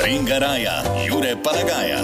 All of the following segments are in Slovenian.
Ringaraja, Jure Panagaja.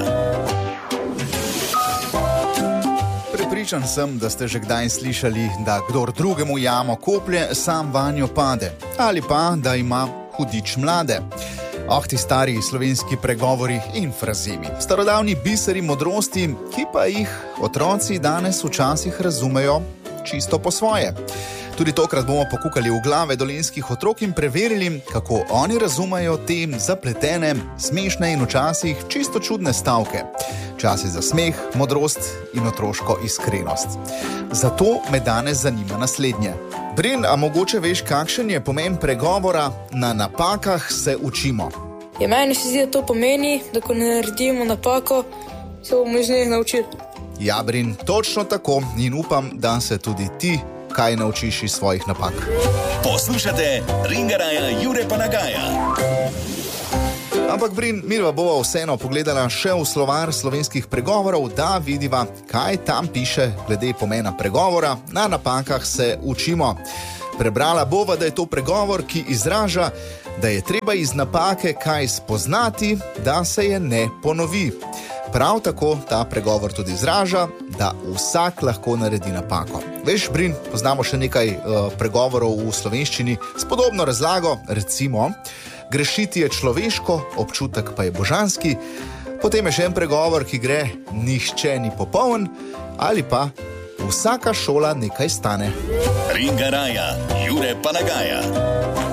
Prepričan sem, da ste že kdaj slišali, da kdor drugemu jamo koplje, sam vanjo pade. Ali pa, da ima hudič mlade. Ti stari slovenski pregovori in frazemi. Starodavni biseri modrosti, ki pa jih otroci danes včasih razumejo čisto po svoje. Tudi tokrat bomo pokukali v glave dolenjskih otrok in preverili, kako oni razumejo te zapletene, smešne in včasih čisto čudne stavke. Čas je za smeh, modrost in otroško iskrenost. Zato me danes zanima naslednje. Brin, a mogoče veš, kakšen je pomen pregovora "na napakah se učimo"? Meni se zdi, da to pomeni, da ko naredimo napako, se bomo iz njih naučili. Ja, Brin, točno tako in upam, da se tudi ti kaj naučiš iz svojih napak. Poslušate Ringaraja, Jure Panagaja. Ampak, Brin, midva bova vseeno pogledala še v slovar slovenskih pregovorov, da vidiva, kaj tam piše glede pomena pregovora "na napakah se učimo". Prebrala bova, da je to pregovor, ki izraža, da je treba iz napake kaj spoznati, da se je ne ponovi. Prav tako ta pregovor tudi izraža, da vsak lahko naredi napako. Veš, Brin, poznamo še nekaj pregovorov v slovenščini s podobno razlago, recimo: grešiti je človeško, občutek pa je božanski. Potem je še en pregovor, ki gre: nihče ni popoln, ali pa vsaka šola nekaj stane. Ringaraja, Jure Panagaja.